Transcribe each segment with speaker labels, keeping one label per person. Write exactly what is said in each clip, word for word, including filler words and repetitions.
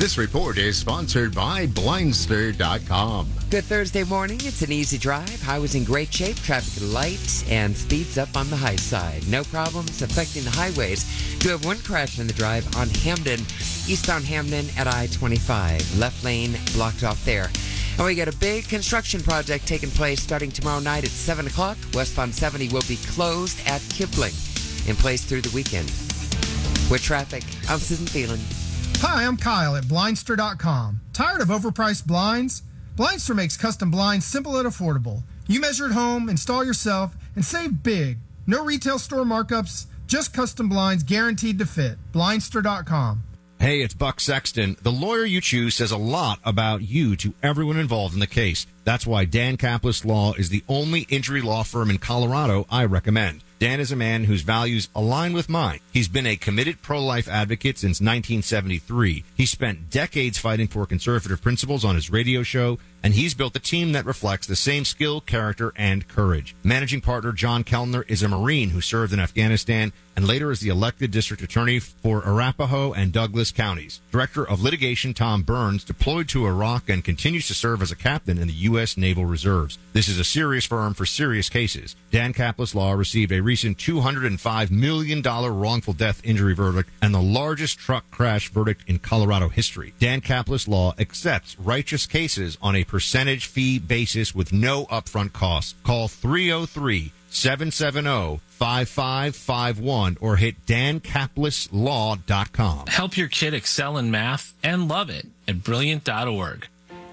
Speaker 1: This report is sponsored by Blindster dot com.
Speaker 2: Good Thursday morning. It's an easy drive. Highway's in great shape. Traffic light and speeds up on the high side. No problems affecting the highways. Do have one crash on the drive on Hamden, eastbound Hamden at I twenty-five. Left lane blocked off there. And we got a big construction project taking place starting tomorrow night at seven o'clock. Westbound seventy will be closed at Kipling, in place through the weekend. With traffic, I'm Susan Phelan.
Speaker 3: Hi, I'm Kyle at Blindster dot com. Tired of overpriced blinds? Blindster makes custom blinds simple and affordable. You measure at home, install yourself, and save big. No retail store markups, just custom blinds guaranteed to fit. Blindster dot com.
Speaker 4: Hey, it's Buck Sexton. The lawyer you choose says a lot about you to everyone involved in the case. That's why Dan Kaplis Law is the only injury law firm in Colorado I recommend. Dan is a man whose values align with mine. He's been a committed pro-life advocate since nineteen seventy-three. He spent decades fighting for conservative principles on his radio show, and he's built a team that reflects the same skill, character, and courage. Managing partner John Kellner is a Marine who served in Afghanistan and later is the elected district attorney for Arapahoe and Douglas counties. Director of litigation Tom Burns deployed to Iraq and continues to serve as a captain in the U S Naval Reserves. This is a serious firm for serious cases. Dan Kaplis Law received a recent two hundred five million dollars wrongful death injury verdict and the largest truck crash verdict in Colorado history. Dan Kaplis Law accepts righteous cases on a percentage fee basis with no upfront costs. Call three oh three, seven seven oh, five five five one or hit Dan Kaplis Law dot com.
Speaker 5: Help your kid excel in math and love it at brilliant dot org.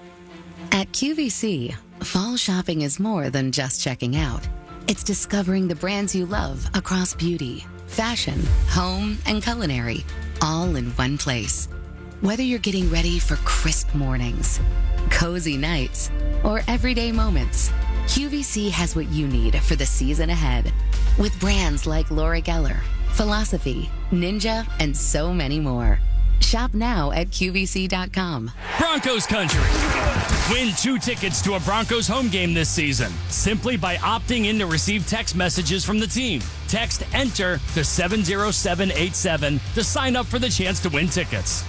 Speaker 6: At Q V C, fall shopping is more than just checking out. It's discovering the brands you love across beauty, fashion, home, and culinary, all in one place. Whether you're getting ready for crisp mornings, cozy nights, or everyday moments, Q V C has what you need for the season ahead. With brands like Laura Geller, Philosophy, Ninja, and so many more. Shop now at Q V C dot com.
Speaker 7: Broncos country. Win two tickets to a Broncos home game this season simply by opting in to receive text messages from the team. Text ENTER to seven oh seven eight seven to sign up for the chance to win tickets.